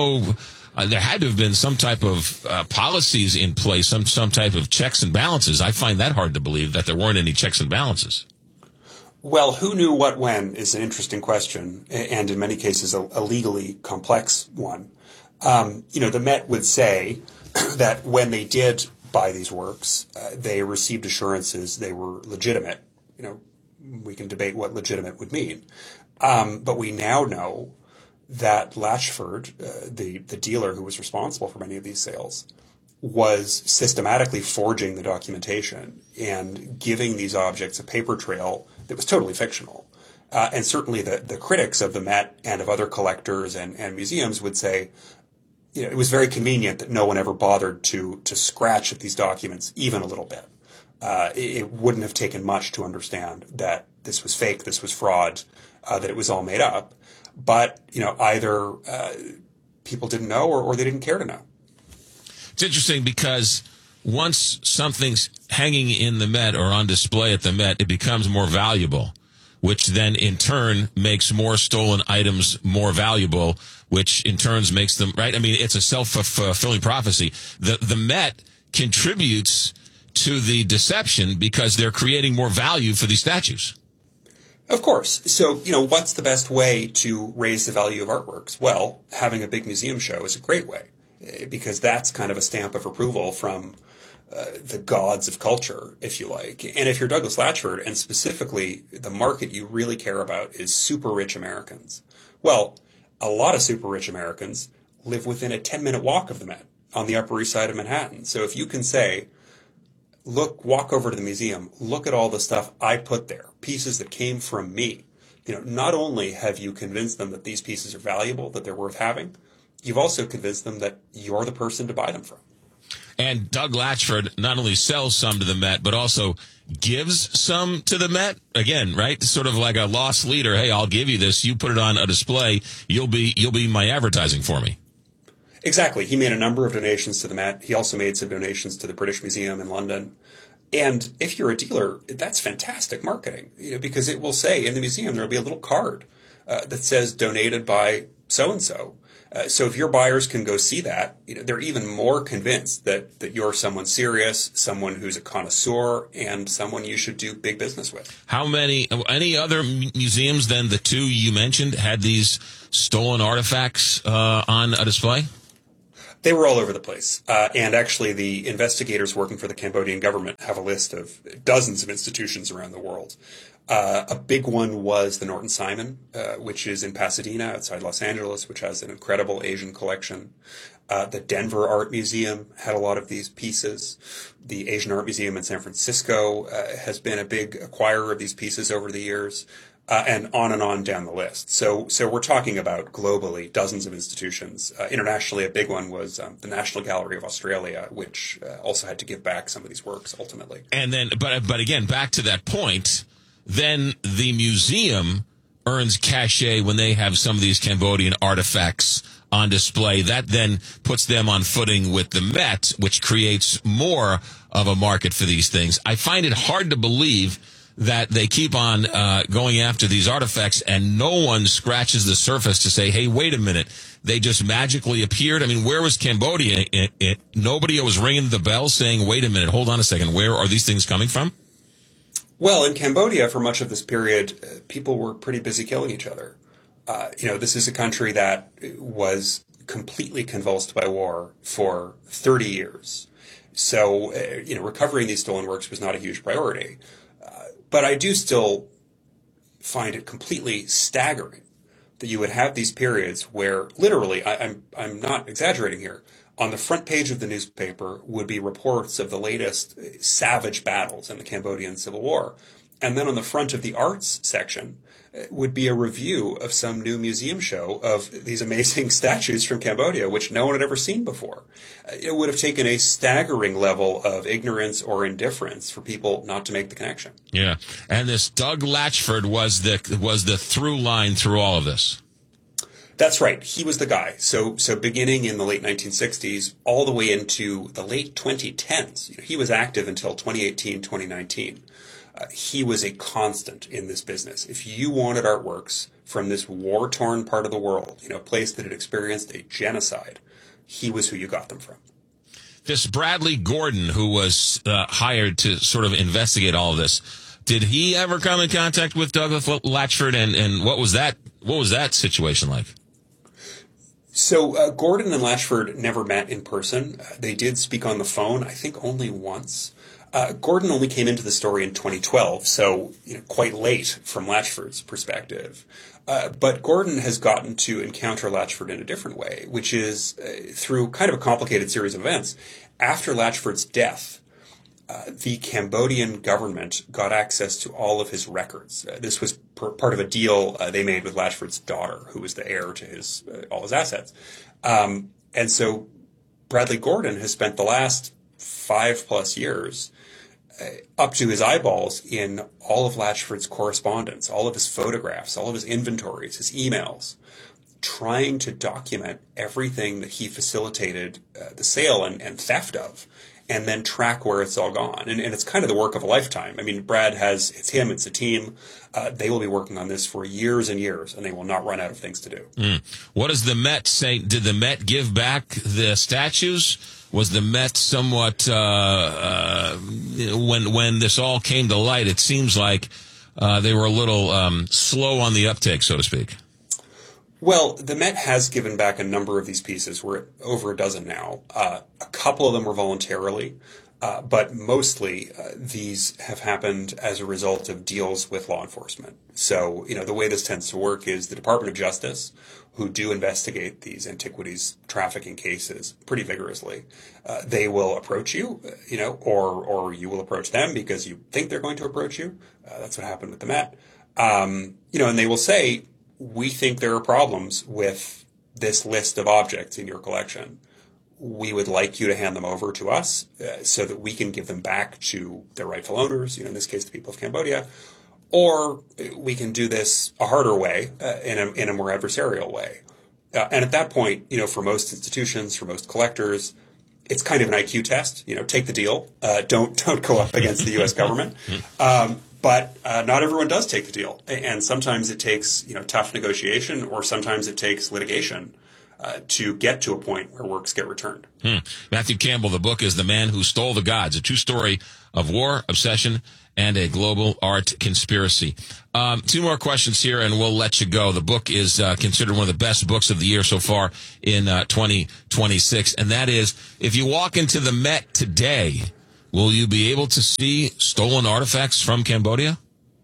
to have been some type of policies in place, some type of checks and balances. I find that hard to believe that there weren't any checks and balances. Well, who knew what when is an interesting question, and in many cases a legally complex one. The Met would say that when they did buy these works, they received assurances they were legitimate. We can debate what legitimate would mean. But we now know that Latchford, the dealer who was responsible for many of these sales, was systematically forging the documentation and giving these objects a paper trail that was totally fictional. And certainly the critics of the Met and of other collectors and museums would say, it was very convenient that no one ever bothered to scratch at these documents even a little bit. It wouldn't have taken much to understand that this was fake, this was fraud, that it was all made up. But, either people didn't know or they didn't care to know. It's interesting because once something's hanging in the Met or on display at the Met, it becomes more valuable, which then in turn makes more stolen items more valuable, which in turn makes them, right? It's a self-fulfilling prophecy. The Met contributes to the deception because they're creating more value for these statues. Of course. So, what's the best way to raise the value of artworks? Well, having a big museum show is a great way. because that's kind of a stamp of approval from the gods of culture, if you like. And if you're Douglas Latchford, and specifically the market you really care about is super rich Americans, well, a lot of super rich Americans live within a 10-minute walk of the Met on the Upper East Side of Manhattan. So if you can say, look, walk over to the museum, look at all the stuff I put there, pieces that came from me. Not only have you convinced them that these pieces are valuable, that they're worth having, you've also convinced them that you're the person to buy them from. And Doug Latchford not only sells some to the Met, but also gives some to the Met. Again, right? Sort of like a lost leader. Hey, I'll give you this. You put it on a display. You'll be my advertising for me. Exactly. He made a number of donations to the Met. He also made some donations to the British Museum in London. And if you're a dealer, that's fantastic marketing, because it will say in the museum, there'll be a little card that says donated by so-and-so. So if your buyers can go see that, they're even more convinced that you're someone serious, someone who's a connoisseur, and someone you should do big business with. Any other museums than the two you mentioned had these stolen artifacts on a display? They were all over the place. And actually, the investigators working for the Cambodian government have a list of dozens of institutions around the world. A big one was the Norton Simon, which is in Pasadena outside Los Angeles, which has an incredible Asian collection. The Denver Art Museum had a lot of these pieces. The Asian Art Museum in San Francisco has been a big acquirer of these pieces over the years. And on down the list. So we're talking about globally dozens of institutions. Internationally, a big one was the National Gallery of Australia, which also had to give back some of these works ultimately. And then, but again, back to that point, then the museum earns cachet when they have some of these Cambodian artifacts on display. That then puts them on footing with the Met, which creates more of a market for these things. I find it hard to believe that they keep on going after these artifacts and no one scratches the surface to say, hey, wait a minute, they just magically appeared. I mean, where was Cambodia? Nobody was ringing the bell saying, wait a minute, hold on a second, where are these things coming from? Well, in Cambodia, for much of this period, people were pretty busy killing each other. This is a country that was completely convulsed by war for 30 years. So, recovering these stolen works was not a huge priority. But I do still find it completely staggering that you would have these periods where literally, I'm not exaggerating here, on the front page of the newspaper would be reports of the latest savage battles in the Cambodian Civil War. And then on the front of the arts section would be a review of some new museum show of these amazing statues from Cambodia, which no one had ever seen before. It would have taken a staggering level of ignorance or indifference for people not to make the connection. Yeah. And this Doug Latchford was the through line through all of this. That's right. He was the guy. So beginning in the late 1960s, all the way into the late 2010s, he was active until 2018, 2019. He was a constant in this business. If you wanted artworks from this war-torn part of the world, a place that had experienced a genocide, he was who you got them from. This Bradley Gordon, who was hired to sort of investigate all of this, did he ever come in contact with Douglas Latchford, and what was that situation like? So Gordon and Latchford never met in person. They did speak on the phone, I think only once. Gordon only came into the story in 2012, so quite late from Latchford's perspective. But Gordon has gotten to encounter Latchford in a different way, which is through kind of a complicated series of events. After Latchford's death, the Cambodian government got access to all of his records. This was part of a deal they made with Latchford's daughter, who was the heir to all his assets. And so Bradley Gordon has spent the last 5+ years up to his eyeballs in all of Latchford's correspondence, all of his photographs, all of his inventories, his emails, trying to document everything that he facilitated the sale and theft of, and then track where it's all gone. And it's kind of the work of a lifetime. I mean, Brad it's him, it's a team. They will be working on this for years and years, and they will not run out of things to do. What does the Met say? Did the Met give back the statues? Was the Met somewhat, when this all came to light, it seems like they were a little slow on the uptake, so to speak? Well, the Met has given back a number of these pieces. We're at over a dozen now. A couple of them were voluntarily, but mostly these have happened as a result of deals with law enforcement. So, the way this tends to work is the Department of Justice, who do investigate these antiquities trafficking cases pretty vigorously, they will approach you, or you will approach them because you think they're going to approach you. That's what happened with the Met. And they will say, we think there are problems with this list of objects in your collection. We would like you to hand them over to us so that we can give them back to their rightful owners, in this case, the people of Cambodia. Or we can do this a harder way, in a more adversarial way. And at that point, for most institutions, for most collectors, it's kind of an IQ test. Take the deal. Don't go up against the U.S. government. But not everyone does take the deal. And sometimes it takes, tough negotiation, or sometimes it takes litigation to get to a point where works get returned. Matthew Campbell, the book is The Man Who Stole the Gods, a true story of war, obsession, and a global art conspiracy. Two more questions here, and we'll let you go. The book is considered one of the best books of the year so far in 2026, and that is, if you walk into the Met today, will you be able to see stolen artifacts from Cambodia?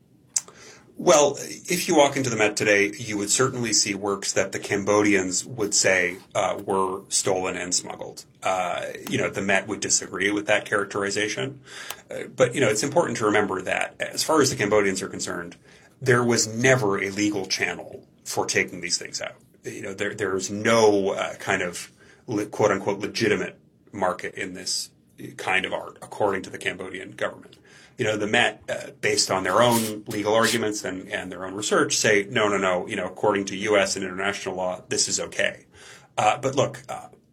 Well, if you walk into the Met today, you would certainly see works that the Cambodians would say were stolen and smuggled. The Met would disagree with that characterization. But, it's important to remember that as far as the Cambodians are concerned, there was never a legal channel for taking these things out. There's no kind of quote-unquote legitimate market in this kind of art, according to the Cambodian government. The Met, based on their own legal arguments and their own research, say, no, according to U.S. and international law, this is okay. But look,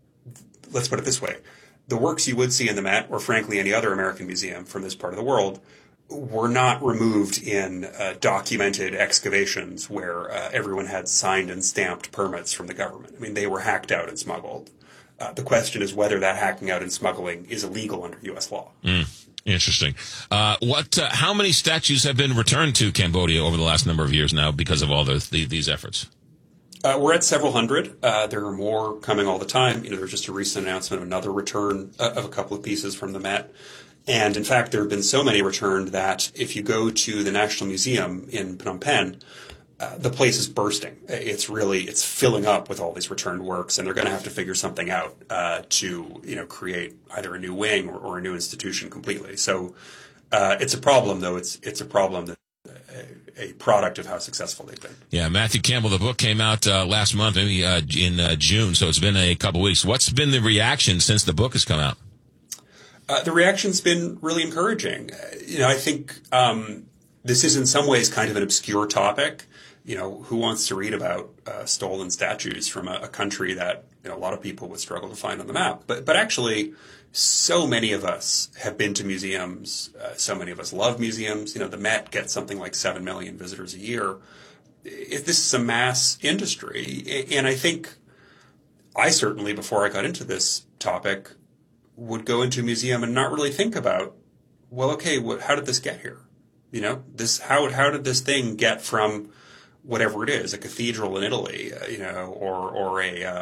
let's put it this way. The works you would see in the Met, or frankly any other American museum from this part of the world, were not removed in documented excavations where everyone had signed and stamped permits from the government. I mean, they were hacked out and smuggled. The question is whether that hacking out and smuggling is illegal under U.S. law. Interesting. How many statues have been returned to Cambodia over the last number of years now because of all these efforts? We're at several hundred. There are more coming all the time. There's just a recent announcement of another return of a couple of pieces from the Met. And in fact, there have been so many returned that if you go to the National Museum in Phnom Penh, the place is bursting. It's filling up with all these returned works, and they're going to have to figure something out to create either a new wing or a new institution completely. So it's a problem, though. It's a problem that a product of how successful they've been. Yeah, Matthew Campbell, the book came out last month, maybe in June, so it's been a couple weeks. What's been the reaction since the book has come out? The reaction's been really encouraging. I think this is in some ways kind of an obscure topic. Who wants to read about stolen statues from a country that a lot of people would struggle to find on the map? But actually, so many of us have been to museums. So many of us love museums. The Met gets something like 7 million visitors a year. This is a mass industry. And I think I certainly, before I got into this topic, would go into a museum and not really think about, well, okay, how did this get here? How did this thing get from whatever it is, a cathedral in Italy, or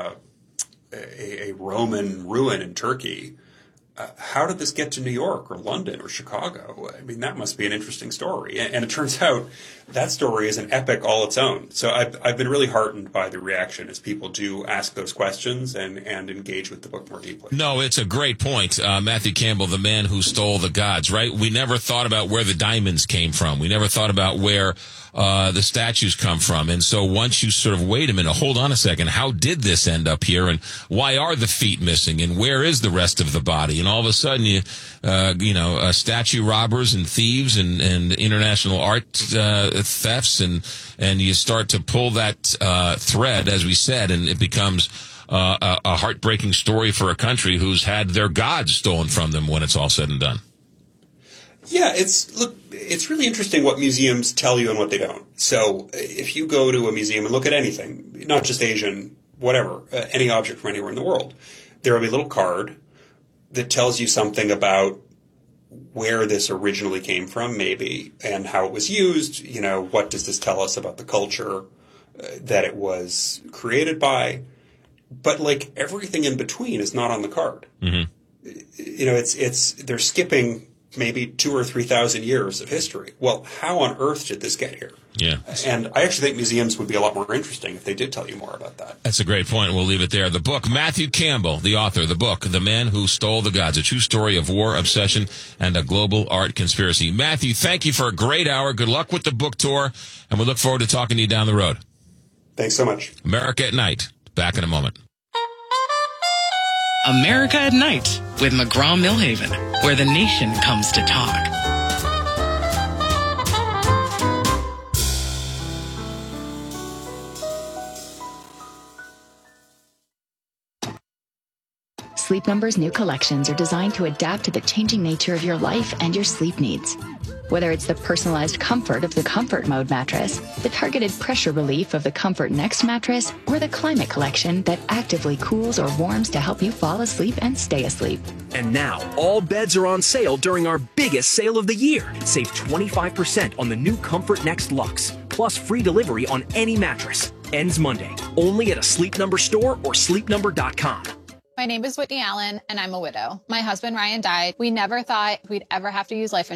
a Roman ruin in Turkey. How did this get to New York or London or Chicago? I mean, that must be an interesting story. And it turns out that story is an epic all its own. So I've been really heartened by the reaction as people do ask those questions and engage with the book more deeply. No, it's a great point. Matthew Campbell, The Man Who Stole the Gods, right? We never thought about where the diamonds came from. We never thought about where the statues come from. And so once you sort of, wait a minute, hold on a second, how did this end up here? And why are the feet missing? And where is the rest of the body? And all of a sudden, statue robbers and thieves and international art thefts, and you start to pull that thread, as we said, and it becomes a heartbreaking story for a country who's had their gods stolen from them when it's all said and done. Yeah, it's really interesting what museums tell you and what they don't. So if you go to a museum and look at anything, not just Asian, whatever, any object from anywhere in the world, there will be a little card that tells you something about where this originally came from, maybe, and how it was used. What does this tell us about the culture? that it was created by, but like everything in between is not on the card. Mm-hmm. You know, they're skipping maybe 2,000 or 3,000 years of history. Well, how on earth did this get here? Yeah. And I actually think museums would be a lot more interesting if they did tell you more about that. That's a great point. We'll leave it there. The book, Matthew Campbell, the author, the book, The Man Who Stole the Gods, a true story of war, obsession, and a global art conspiracy. Matthew, thank you for a great hour. Good luck with the book tour, and we look forward to talking to you down the road. Thanks so much. America at Night. Back in a moment. America at Night with McGraw-Milhaven, where the nation comes to talk. Sleep Number's new collections are designed to adapt to the changing nature of your life and your sleep needs. Whether it's the personalized comfort of the Comfort Mode mattress, the targeted pressure relief of the Comfort Next mattress, or the Climate Collection that actively cools or warms to help you fall asleep and stay asleep. And now, all beds are on sale during our biggest sale of the year. Save 25% on the new Comfort Next Luxe, plus free delivery on any mattress. Ends Monday, only at a Sleep Number store or sleepnumber.com. My name is Whitney Allen, and I'm a widow. My husband, Ryan, died. We never thought we'd ever have to use life insurance.